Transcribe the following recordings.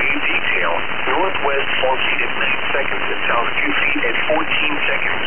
Wave detail, northwest 4 feet at 9 seconds and south 2 feet at 14 seconds.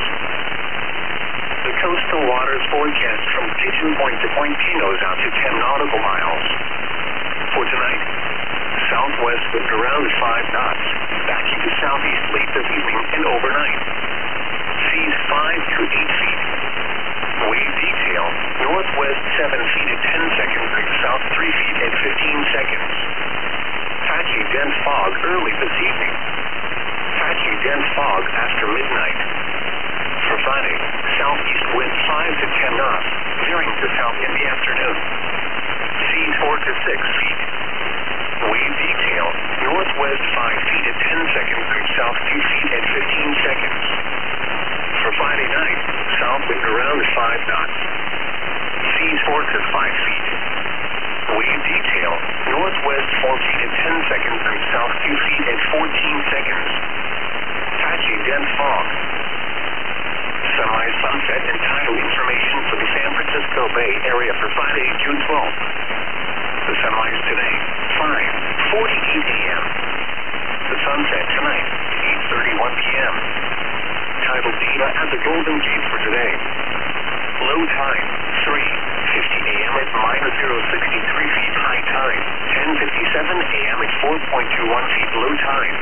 The coastal waters forecast from Pigeon Point to Point Pinos out to 10 nautical miles. For tonight, southwest wind around 5 knots, backing to southeast late this evening and overnight. Seas 5 to 8 feet. Wave detail, northwest 7 feet at 10 seconds and south 3 feet at 15 seconds. Patchy dense fog early this evening. Patchy dense fog after midnight. For Friday, southeast wind 5 to 10 knots, veering to south in the afternoon. Seas 4 to 6 feet. Wave detail, northwest 5 feet at 10 seconds and south 2 feet at 15 seconds. For Friday night, south wind around 5 knots. Seas 4 to 5 feet. Wave detail, northwest 4 feet at 10 seconds and south 2 feet at 14 seconds. Patchy dense fog. Sunrise, sunset, and tidal information for the San Francisco Bay Area for Friday, June 12th. The sunrise today, 5:48 a.m. The sunset tonight, 8:31 p.m. Tidal data at the Golden Gate for today. Low tide, 3:50 a.m. at -063 feet. High tide, 10:57 a.m. at 4.21 feet. Low tide,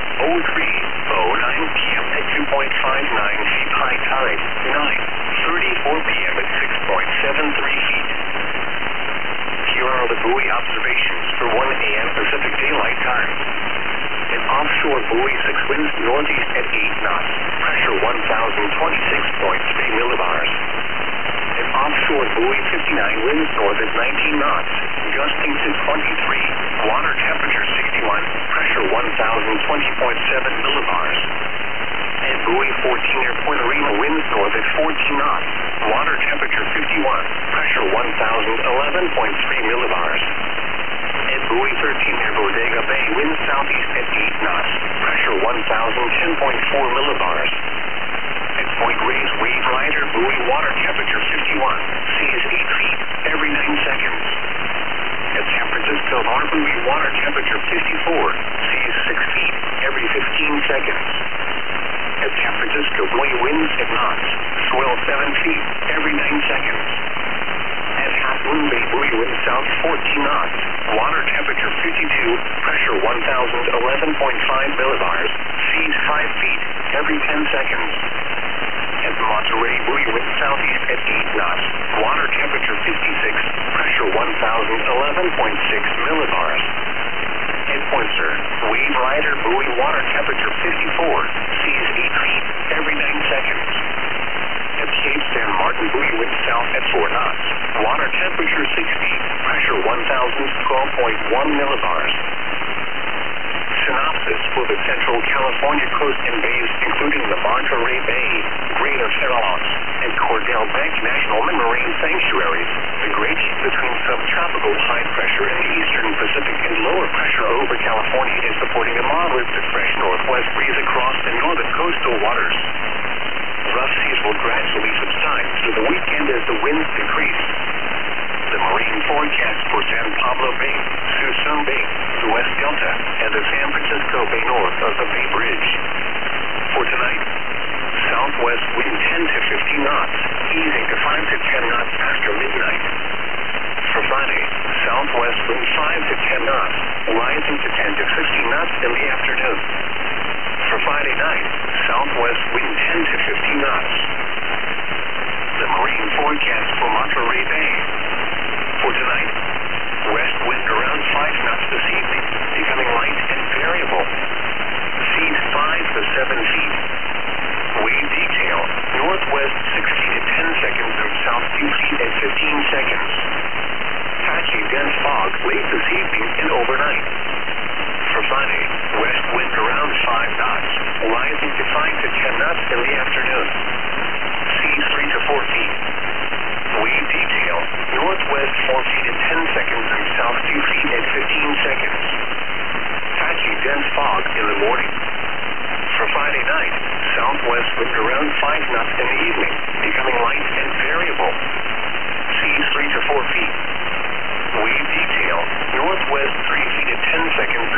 03:09 p.m. at 2.59 feet. High tide, 9:34 p.m. at 6.73 feet. Here are the buoy observations for 1 a.m. Pacific Daylight Time. An offshore buoy 6 winds northeast at 8 knots, pressure 1,026.3 millibars. An offshore buoy 59 winds north at 19 knots, gusting to 23, water temperature 61, pressure 1,020.7 millibars. And buoy 14 near Puerto Rico winds north at 14 knots, water temperature 51, pressure 1,011.3 millibars. And buoy 13 near Bodega Bay winds southeast at 8 knots, pressure 1,010.4 millibars. At Point Reyes Wave Rider buoy water temperature 51, seas 8 feet every 9 seconds. At San Francisco Bar buoy water temperature 54, seas 6 feet every 15 seconds. At San Francisco buoy winds at knots, swell 7 feet every 9 seconds. At Half Moon Bay buoy wind south 14 knots, water temperature 52, pressure 1,011.5 millibars, seas 5 feet every 10 seconds. At Monterey buoy wind southeast at 8 knots, water temperature 56, pressure 1,011.6 millibars. At Poinsett, Wave Rider buoy water temperature 54, seas 8 feet every 9 seconds. At Cape San Martin buoy wind south at 4 knots, water temperature 60, pressure 1,012.1 millibars. Synopsis for the Central California coast and bays, including the Monterey Bay, Greater Farallones, and Cordell Bank National Marine Sanctuaries. The Great Heat between subtropical high pressure in the eastern Pacific and lower pressure over California is supporting a moderate to fresh northwest breeze across the northern coastal waters. Rough seas will gradually subside through the weekend as the winds decrease. The marine forecast for San Pablo Bay, Suisun Bay, the West Delta, and the San Francisco Bay north of the Bay Bridge. For tonight, southwest wind 10 to 15 knots, easing to 5 to 10 knots after midnight. For Friday, southwest wind 5 to 10 knots, rising to 10 to 15 knots in the afternoon. For Friday night, southwest wind 10 to 15 knots. The marine forecast for Monterey Bay. For tonight, west wind around 5 knots this evening, becoming light and variable. Seas 5 to 7 feet. Wave detail, northwest 60 to 10 seconds and south 2 feet at 15 seconds. Patchy dense fog late this evening and overnight. For Friday, west wind around 5 knots, rising to 5 to 10 knots in the afternoon. Seas 3 to 4 feet. Wave detail, northwest 4 feet at 10 seconds and south 2 feet at 15 seconds. Patchy dense fog in the morning. For Friday night, southwest wind around 5 knots in the evening, becoming light and variable. Seas 3 to 4 feet. Wave detail, northwest 3 feet at 10 seconds